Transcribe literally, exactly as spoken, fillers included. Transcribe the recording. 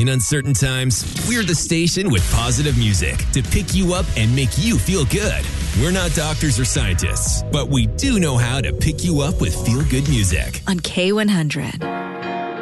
In uncertain times, we're the station with positive music to pick you up and make you feel good. We're not doctors or scientists, but we do know how to pick you up with feel-good music. On K one hundred.